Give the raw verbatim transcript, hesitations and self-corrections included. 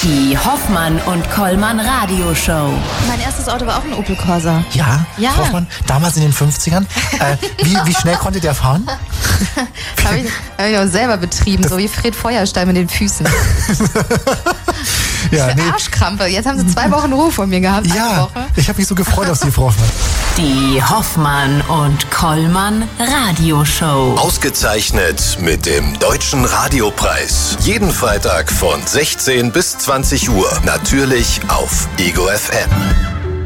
Die Hoffmann und Kollmann Radioshow. Mein erstes Auto war auch ein Opel Corsa. Ja, Ja. Frau Hoffmann, damals in den fünfzigern. Äh, wie, wie schnell konntet ihr fahren? Habe ich, hab ich auch selber betrieben, so wie Fred Feuerstein mit den Füßen. Ja, Für Arschkrampe. Jetzt haben sie zwei Wochen Ruhe von mir gehabt. Eine Ja, Woche. ich habe mich so gefreut auf Sie, Frau Hoffmann. Die Hoffmann und Kollmann Radioshow. Ausgezeichnet mit dem Deutschen Radiopreis. Jeden Freitag von sechzehn bis zwanzig Uhr. Natürlich auf Ego F M.